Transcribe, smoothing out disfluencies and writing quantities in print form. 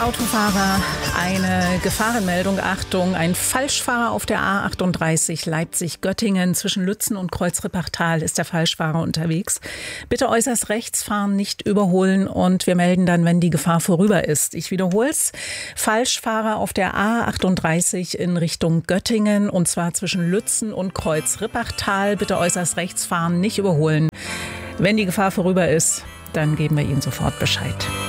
Autofahrer, eine Gefahrenmeldung. Achtung, ein Falschfahrer auf der A38 Leipzig-Göttingen zwischen Lützen und Kreuz-Rippachtal ist der Falschfahrer unterwegs. Bitte äußerst rechts fahren, nicht überholen und wir melden dann, wenn die Gefahr vorüber ist. Ich wiederhole es. Falschfahrer auf der A38 in Richtung Göttingen und zwar zwischen Lützen und Kreuz-Rippachtal. Bitte äußerst rechts fahren, nicht überholen. Wenn die Gefahr vorüber ist, dann geben wir Ihnen sofort Bescheid.